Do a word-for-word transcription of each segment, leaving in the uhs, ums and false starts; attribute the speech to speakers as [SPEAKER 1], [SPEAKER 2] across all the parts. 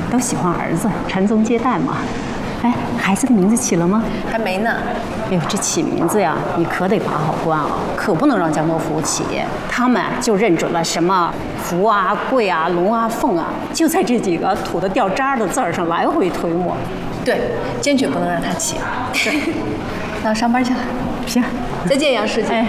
[SPEAKER 1] 都喜欢儿子，传宗接代嘛。哎，孩子的名字起了吗？
[SPEAKER 2] 还没呢。
[SPEAKER 1] 哎呦，这起名字呀，你可得把好关啊，可不能让江德福起。他们就认准了什么福啊、贵啊、龙啊、凤啊，就在这几个土的掉渣的字儿上来回推磨。
[SPEAKER 2] 对，坚决不能让他起。是，那我上班去了。
[SPEAKER 1] 行，
[SPEAKER 2] 再见，杨书记。
[SPEAKER 1] 哎。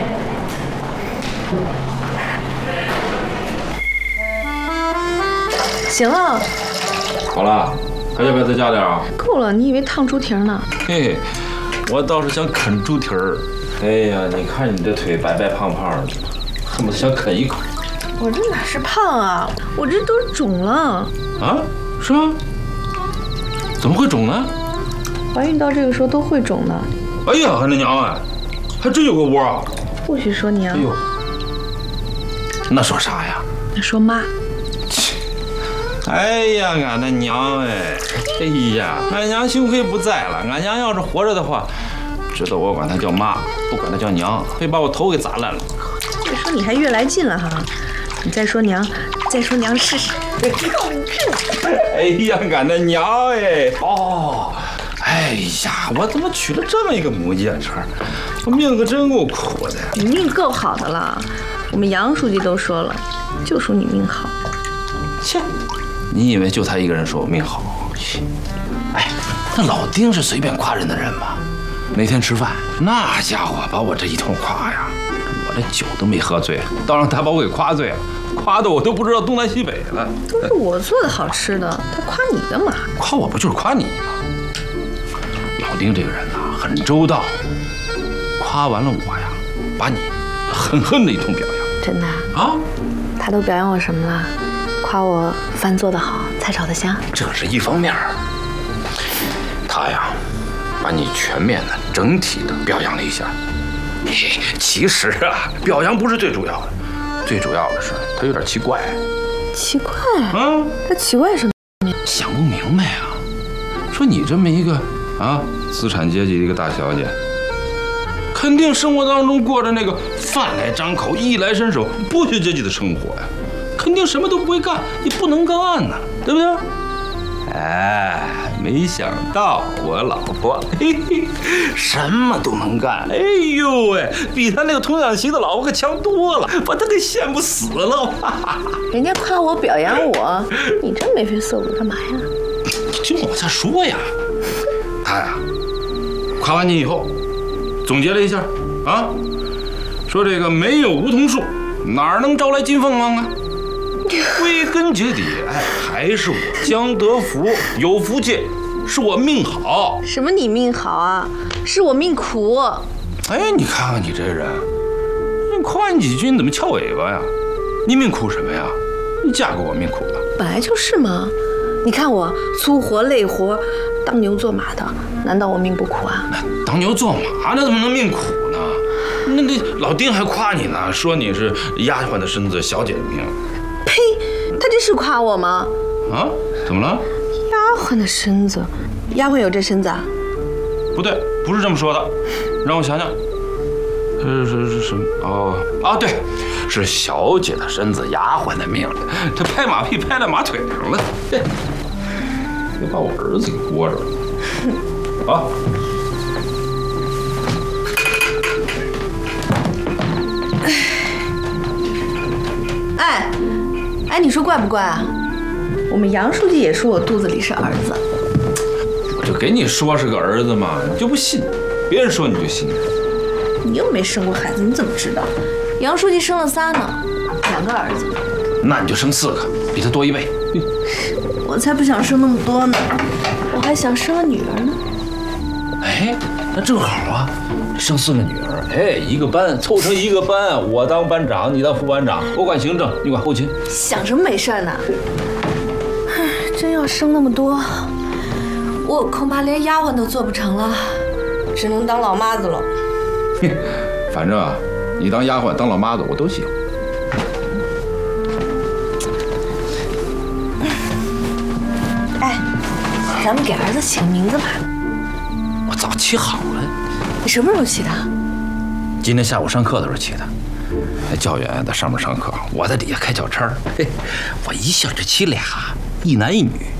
[SPEAKER 2] 行了。
[SPEAKER 3] 好了。还要不要再加点啊？
[SPEAKER 2] 够了，你以为烫猪蹄呢？
[SPEAKER 3] 嘿嘿，我倒是想啃猪蹄儿。哎呀，你看你这腿白白胖胖的，恨不得想啃一口。
[SPEAKER 2] 我这哪是胖啊，我这都肿了。
[SPEAKER 3] 啊？是吗？怎么会肿呢？
[SPEAKER 2] 怀孕到这个时候都会肿的。
[SPEAKER 3] 哎呀，俺的娘哎，还真有个窝啊！
[SPEAKER 2] 不许说娘。
[SPEAKER 3] 哎呦，那说啥呀？
[SPEAKER 2] 那说妈。
[SPEAKER 3] 哎呀，俺的娘哎！哎呀，俺娘幸亏不在了。俺娘要是活着的话，知道我管她叫妈，不管她叫娘，会把我头给砸烂了。
[SPEAKER 2] 这说你还越来劲了哈！你再说娘，再说娘试试。
[SPEAKER 3] 哎呀，俺的娘哎！哦，哎呀，我怎么娶了这么一个母奸臣？我命可真够苦的。
[SPEAKER 2] 你命够好的了，我们杨书记都说了，就说你命好。
[SPEAKER 3] 切。你以为就他一个人说我命好？哎，那老丁是随便夸人的人吗？那天吃饭，那家伙把我这一通夸呀，我这酒都没喝醉，倒让他把我给夸醉了，夸的我都不知道东南西北了。
[SPEAKER 2] 都是我做的好吃的，他夸你干嘛？
[SPEAKER 3] 夸我不就是夸你吗？老丁这个人呐、啊，很周到，夸完了我呀，把你狠狠的一通表扬。
[SPEAKER 2] 真的啊？他都表扬我什么了？夸我饭做得好，菜炒得香，
[SPEAKER 3] 这是一方面。他呀，把你全面的、整体的表扬了一下。其实啊，表扬不是最主要的，最主要的是他有点奇怪。
[SPEAKER 2] 奇怪？啊？他奇怪什么？
[SPEAKER 3] 想不明白啊。说你这么一个啊，资产阶级的一个大小姐，肯定生活当中过着那个饭来张口、衣来伸手、剥削阶级的生活呀。肯定什么都不会干，你不能干呢，对不对？哎，没想到我老婆，嘿嘿，什么都能干。哎呦喂，比他那个童养媳的老婆可强多了，把他给羡慕死了。
[SPEAKER 2] 人家夸我表扬我，你这眉飞色舞干嘛呀？
[SPEAKER 3] 你听我再说呀。他呀，夸完你以后，总结了一下啊，说这个没有梧桐树，哪能招来金凤凰啊？归根结底，哎，还是我江德福有福气，是我命好。
[SPEAKER 2] 什么你命好啊？是我命苦。
[SPEAKER 3] 哎，你看看你这人，你夸你几句，你怎么翘尾巴呀？你命苦什么呀？你嫁给我命苦了。
[SPEAKER 2] 本来就是嘛。你看我粗活累活，当牛做马的，难道我命不苦啊？
[SPEAKER 3] 那当牛做马那怎么能命苦呢？那那老丁还夸你呢，说你是丫鬟的身子，小姐的命。
[SPEAKER 2] 呸！他这是夸我吗？
[SPEAKER 3] 啊？怎么了？
[SPEAKER 2] 丫鬟的身子，丫鬟有这身子啊？
[SPEAKER 3] 不对，不是这么说的。让我想想，是是是什么？哦啊，对，是小姐的身子，丫鬟的命。这拍马屁拍在马腿上了，别把我儿子给窝着了。啊！
[SPEAKER 2] 哎。哎，你说怪不怪啊？我们杨书记也说我肚子里是儿子。
[SPEAKER 3] 我就给你说是个儿子嘛，你就不信，别人说你就信。
[SPEAKER 2] 你又没生过孩子，你怎么知道？杨书记生了仨呢，两个儿子。
[SPEAKER 3] 那你就生四个，比他多一倍。
[SPEAKER 2] 我才不想生那么多呢，我还想生个女儿呢。
[SPEAKER 3] 哎，那正好啊，生四个女儿，哎，一个班凑成一个班，我当班长，你当副班长，我管行政，你管后勤。
[SPEAKER 2] 想什么没事呢？真要生那么多，我恐怕连丫鬟都做不成了，只能当老妈子了。
[SPEAKER 3] 反正啊，你当丫鬟当老妈子我都行。
[SPEAKER 2] 哎，咱们给儿子起个名字吧。
[SPEAKER 3] 我早起好了。
[SPEAKER 2] 你什么时候起的？
[SPEAKER 3] 今天下午上课的时候起的。那教员在上面上课，我在底下开小差。嘿，我一下就起俩，一男一女。